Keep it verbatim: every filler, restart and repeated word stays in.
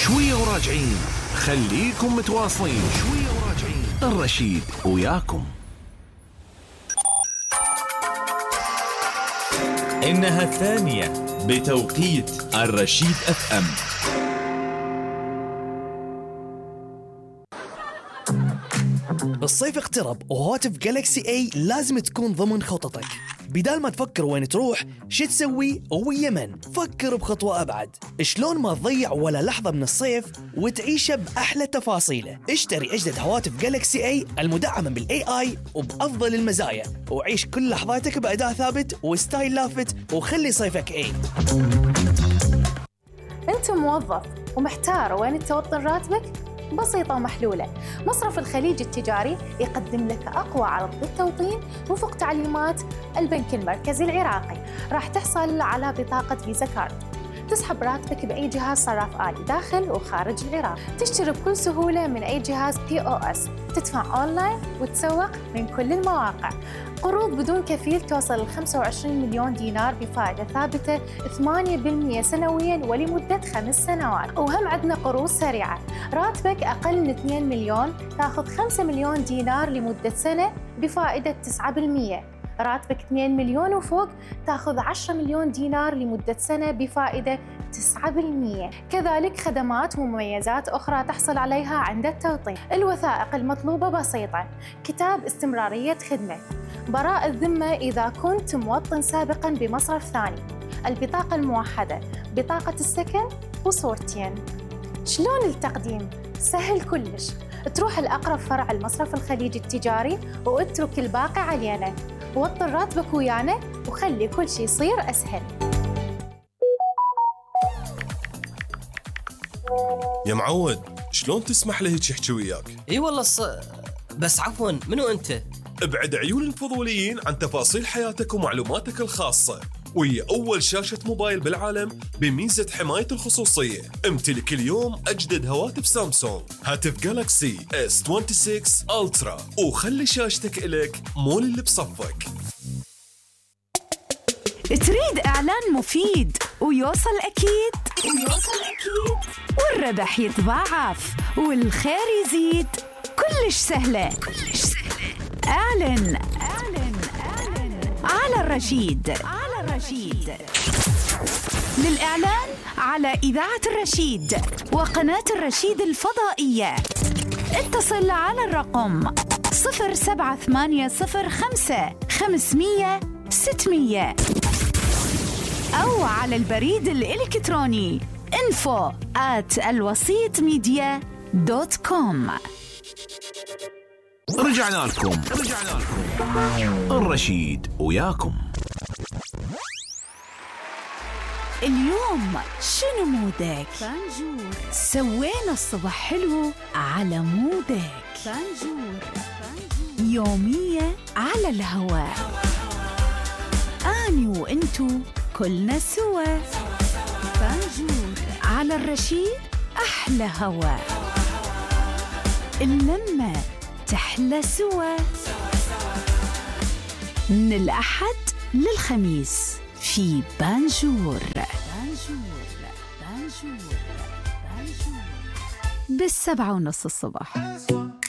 شوية وراجعين، خليكم متواصلين. شوية وراجعين، الرشيد وياكم. إنها الثانية بتوقيت الرشيد اف ام. الصيف اقترب وهاتف جالكسي اي لازم تكون ضمن خططك. بدال ما تفكر وين تروح شو تسوي ويا من، فكر بخطوة أبعد. شلون ما تضيع ولا لحظة من الصيف وتعيشه بأحلى تفاصيله. اشتري أجدد هواتف جالكسي اي المدعمة بالاي اي وبأفضل المزايا، وعيش كل لحظاتك بأداء ثابت وستايل لافت، وخلي صيفك اي. أنت موظف ومحتار وين توطن راتبك؟ بسيطة ومحلولة. مصرف الخليج التجاري يقدم لك أقوى عرض للتوطين وفق تعليمات البنك المركزي العراقي. راح تحصل على بطاقة فيزا كارد، تسحب راتبك بأي جهاز صراف آلي داخل وخارج العراق، تشتري بكل سهولة من أي جهاز بي أو إس، تدفع أونلاين وتسوق من كل المواقع. قروض بدون كفيل توصل ل خمسة وعشرين مليون دينار بفائدة ثابتة ثمانية بالمئة سنوياً ولمدة خمس سنوات. وهم عندنا قروض سريعة، راتبك أقل من اثنين مليون تاخذ خمسة مليون دينار لمدة سنة بفائدة تسعة بالمئة. راتبك اثنين مليون وفوق تاخذ عشرة مليون دينار لمدة سنة بفائدة تسعة بالمئة. كذلك خدمات ومميزات أخرى تحصل عليها عند التوطين. الوثائق المطلوبة بسيطة: كتاب استمرارية خدمة، براءة الذمة إذا كنت موطن سابقاً بمصرف ثاني، البطاقة الموحدة، بطاقة السكن وصورتين. شلون التقديم؟ سهل كلش، تروح الأقرب فرع المصرف الخليج التجاري واترك الباقي علينا. وطن راتبك ويانا وخلي كل شيء يصير أسهل. يا معود، شلون تسمح له هيك يحكي وياك؟ اي والله ص... بس عفوا، منو انت؟ ابعد عيون الفضوليين عن تفاصيل حياتك ومعلوماتك الخاصة، وهي أول شاشة موبايل بالعالم بميزة حماية الخصوصية. امتلك اليوم أجدد هواتف سامسونج، هاتف جالكسي إس ستة وعشرين ألترا، وخلي شاشتك إلك مو اللي بصفك. تريد إعلان مفيد ويوصل أكيد ويوصل أكيد والربح يتضاعف والخير يزيد؟ كلش سهلة كلش سهلة. اعلن اعلن اعلن على الرشيد على الرشيد. للإعلان على إذاعة الرشيد وقناة الرشيد الفضائية اتصل على الرقم صفر سبعة ثمانية صفر خمسة خمسمية ستمية أو على البريد الإلكتروني info at الوسيط ميديا دوت كوم. رجعنا لكم رجعنا لكم الرشيد وياكم. اليوم شنو مودك؟ بانجور. سوينا الصبح حلو على مودك. بانجور. يومية على الهواء، أني وإنتو كلنا سوا. بانجور على الرشيد، أحلى هواء، اللمة تحلى سوا. من الأحد للخميس في بانجور. بانجور بانجور بانجور بالسبعة ونص الصبح.